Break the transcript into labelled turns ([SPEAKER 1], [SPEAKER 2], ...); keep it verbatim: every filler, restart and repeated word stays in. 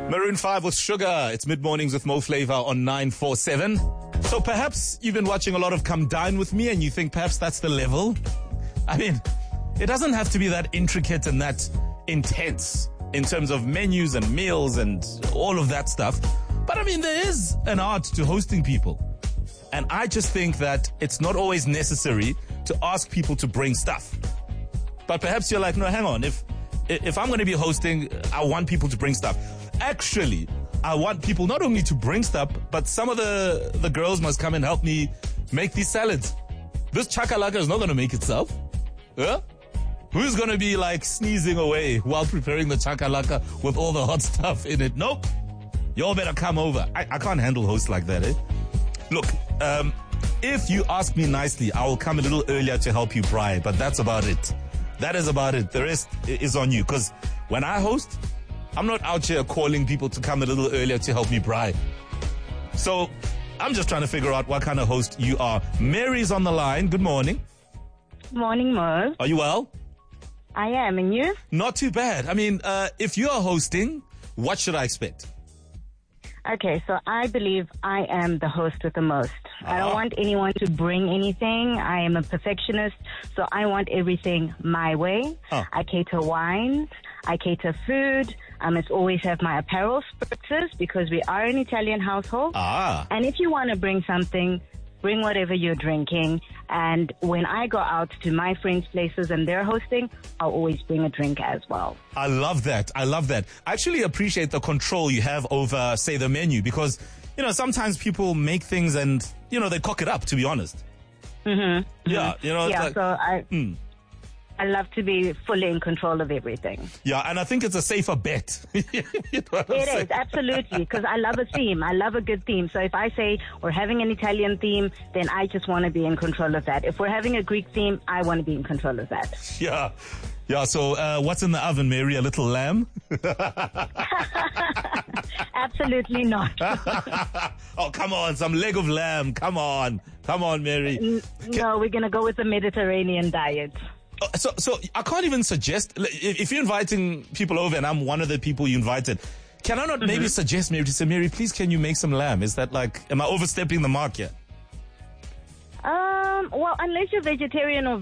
[SPEAKER 1] Maroon five with Sugar. It's mid-mornings with Mo Flavor on nine four seven. So perhaps you've been watching a lot of Come Dine With Me and you think perhaps that's the level. I mean, it doesn't have to be that intricate and that intense in terms of menus and meals and all of that stuff. But I mean, there is an art to hosting people. And I just think that it's not always necessary to ask people to bring stuff. But perhaps you're like, no, hang on. If if I'm going to be hosting, I want people to bring stuff. Actually, I want people not only to bring stuff, but some of the, the girls must come and help me make these salads. This chakalaka is not going to make itself. Huh? Who's going to be like sneezing away while preparing the chakalaka with all the hot stuff in it? Nope. You all better come over. I, I can't handle hosts like that, eh? Look, um, if you ask me nicely, I will come a little earlier to help you fry, but that's about it. That is about it. The rest is on you. Because when I host, I'm not out here calling people to come a little earlier to help me fry. So I'm just trying to figure out what kind of host you are. Mary's on the line. Good morning.
[SPEAKER 2] Morning, Mo.
[SPEAKER 1] Are you well?
[SPEAKER 2] I am, and you?
[SPEAKER 1] Not too bad. I mean, uh, if you are hosting, what should I expect?
[SPEAKER 2] Okay, so I believe I am the host with the most. Uh-huh. I don't want anyone to bring anything. I am a perfectionist, so I want everything my way. Huh. I cater wines. I cater food. I must always have my apparel spritzers because we are an Italian household.
[SPEAKER 1] Ah.
[SPEAKER 2] And if you want to bring something, bring whatever you're drinking. And when I go out to my friends' places and they're hosting, I'll always bring a drink as well.
[SPEAKER 1] I love that. I love that. I actually appreciate the control you have over, say, the menu because, you know, sometimes people make things and, you know, they cock it up, to be honest.
[SPEAKER 2] Mm-hmm.
[SPEAKER 1] Yeah, you know.
[SPEAKER 2] Yeah,
[SPEAKER 1] like,
[SPEAKER 2] so I...
[SPEAKER 1] Mm.
[SPEAKER 2] I love to be fully in control of everything.
[SPEAKER 1] Yeah, and I think it's a safer bet. You know
[SPEAKER 2] it saying? is, absolutely, because I love a theme. I love a good theme. So if I say we're having an Italian theme, then I just want to be in control of that. If we're having a Greek theme, I want to be in control of that.
[SPEAKER 1] Yeah. Yeah, so uh, what's in the oven, Mary? A little lamb?
[SPEAKER 2] Absolutely not.
[SPEAKER 1] Oh, come on, some leg of lamb. Come on. Come on, Mary.
[SPEAKER 2] N- no, we're going to go with the Mediterranean diet.
[SPEAKER 1] So, so I can't even suggest, if you're inviting people over and I'm one of the people you invited, can I not mm-hmm. maybe suggest Mary to say, Mary, please can you make some lamb? Is that like, am I overstepping the mark here?
[SPEAKER 2] Um, well, unless you're vegetarian or